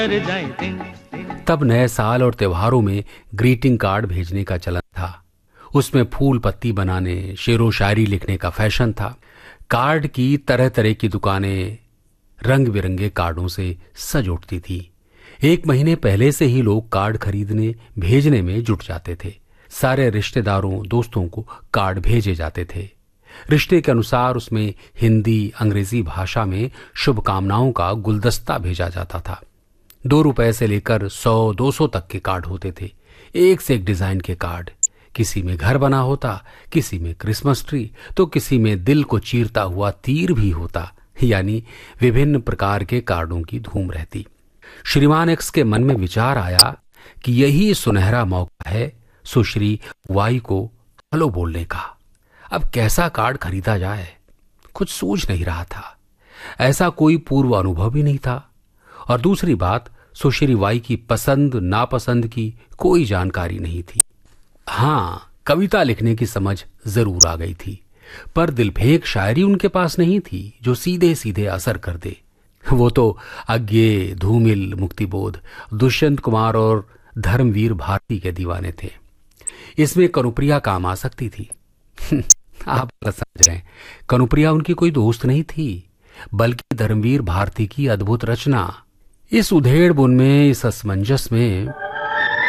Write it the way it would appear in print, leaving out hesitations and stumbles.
तब नए साल और त्योहारों में ग्रीटिंग कार्ड भेजने का चलन था। उसमें फूल पत्ती बनाने, शेरो शायरी लिखने का फैशन था। कार्ड की तरह तरह की दुकानें रंग बिरंगे कार्डों से सज उठती थी। एक महीने पहले से ही लोग कार्ड खरीदने भेजने में जुट जाते थे। सारे रिश्तेदारों दोस्तों को कार्ड भेजे जाते थे। रिश्ते के अनुसार उसमें हिंदी अंग्रेजी भाषा में शुभकामनाओं का गुलदस्ता भेजा जाता था। 2 रुपए से लेकर 100-200 तक के कार्ड होते थे। एक से एक डिजाइन के कार्ड। किसी में घर बना होता, किसी में क्रिसमस ट्री, तो किसी में दिल को चीरता हुआ तीर भी होता। यानी विभिन्न प्रकार के कार्डों की धूम रहती। श्रीमान एक्स के मन में विचार आया कि यही सुनहरा मौका है सुश्री वाई को हेलो बोलने का। अब कैसा कार्ड खरीदा जाए, कुछ सूझ नहीं रहा था। ऐसा कोई पूर्व अनुभव भी नहीं था। और दूसरी बात, सुश्री वाई की पसंद नापसंद की कोई जानकारी नहीं थी। हाँ, कविता लिखने की समझ जरूर आ गई थी, पर दिलफेंक शायरी उनके पास नहीं थी जो सीधे सीधे असर कर दे। वो तो अज्ञे, धूमिल, मुक्तिबोध, दुष्यंत कुमार और धर्मवीर भारती के दीवाने थे। इसमें कनुप्रिया काम आ सकती थी। आप समझ रहे हैं, कनुप्रिया उनकी कोई दोस्त नहीं थी, बल्कि धर्मवीर भारती की अद्भुत रचना। इस उधेड़ बुन में, इस असमंजस में